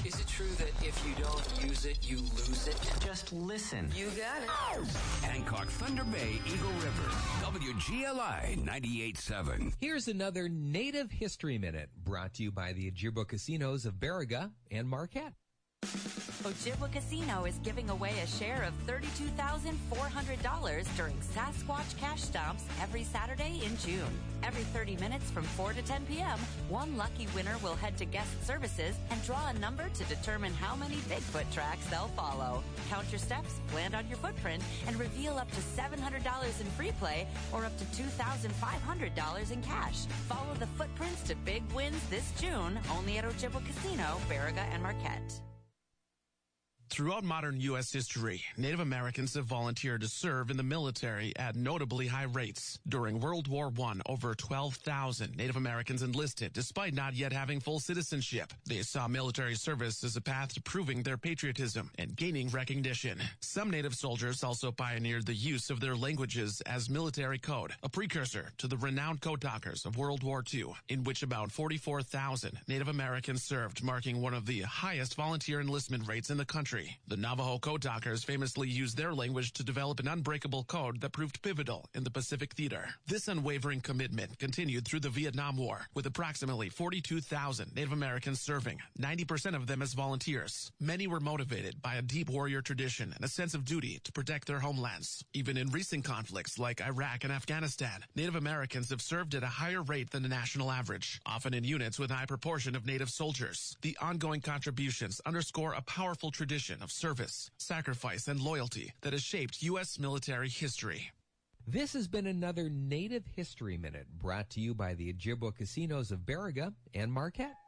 Is it true that if you don't use it, you lose it? Just listen. You got it. Hancock, Thunder Bay, Eagle River, WGLI 98.7. Here's another Native History Minute brought to you by the Ojibwa Casinos of Baraga and Marquette. Ojibwa Casino is giving away a share of $32,400 during Sasquatch Cash Stomps every Saturday in June. Every 30 minutes from 4 to 10 p.m., one lucky winner will head to guest services and draw a number to determine how many Bigfoot tracks they'll follow. Count your steps, land on your footprint, and reveal up to $700 in free play or up to $2,500 in cash. Follow the footprints to big wins this June, only at Ojibwa Casino, Baraga and Marquette. Throughout modern U.S. history, Native Americans have volunteered to serve in the military at notably high rates. During World War I, over 12,000 Native Americans enlisted despite not yet having full citizenship. They saw military service as a path to proving their patriotism and gaining recognition. Some Native soldiers also pioneered the use of their languages as military code, a precursor to the renowned Code Talkers of World War II, in which about 44,000 Native Americans served, marking one of the highest volunteer enlistment rates in the country. The Navajo Code Talkers famously used their language to develop an unbreakable code that proved pivotal in the Pacific Theater. This unwavering commitment continued through the Vietnam War, with approximately 42,000 Native Americans serving, 90% of them as volunteers. Many were motivated by a deep warrior tradition and a sense of duty to protect their homelands. Even in recent conflicts like Iraq and Afghanistan, Native Americans have served at a higher rate than the national average, often in units with a high proportion of Native soldiers. The ongoing contributions underscore a powerful tradition of service, sacrifice, and loyalty that has shaped U.S. military history. This has been another Native History Minute brought to you by the Ojibwa Casinos of Baraga and Marquette.